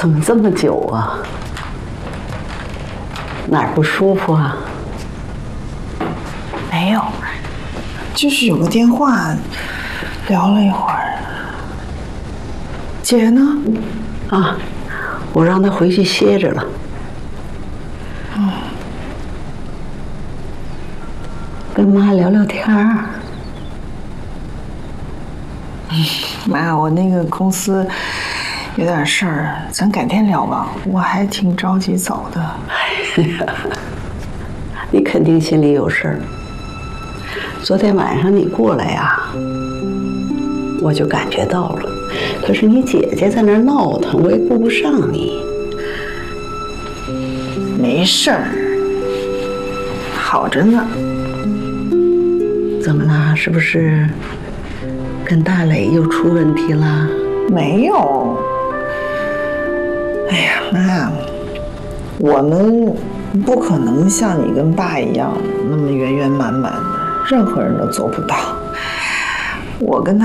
怎么这么久啊？哪儿不舒服啊？ 没有，就是有个电话，聊了一会儿。姐呢？ 啊，我让她回去歇着了。跟妈聊聊天儿。 妈，我那个公司有点事儿，咱改天聊吧。我还挺着急走的。 哎呀，你肯定心里有事儿。昨天晚上你过来呀，我就感觉到了。可是你姐姐在那儿闹腾，我也顾不上你。 没事儿，好着呢。 怎么啦？是不是跟大磊又出问题啦？ 没有。哎呀，妈，我们不可能像你跟爸一样那么圆圆满满的，任何人都做不到。我跟他。